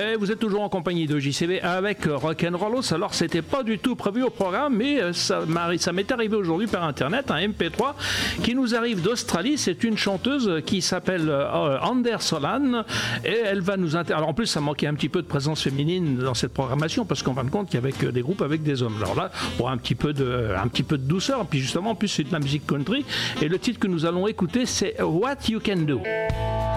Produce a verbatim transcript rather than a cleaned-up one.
Et vous êtes toujours en compagnie de J C V avec Rock'n'Rollos. Alors, c'était pas du tout prévu au programme, mais ça, ça m'est arrivé aujourd'hui par Internet, un M P trois qui nous arrive d'Australie. C'est une chanteuse qui s'appelle euh, Anders Solan et elle va nous inter... Alors, en plus, ça manquait un petit peu de présence féminine dans cette programmation parce qu'en fin de compte, il y avait que des groupes avec des hommes. Alors là, pour un petit peu de, un petit peu de douceur, et puis justement, en plus, c'est de la musique country. Et le titre que nous allons écouter, c'est What You Can Do.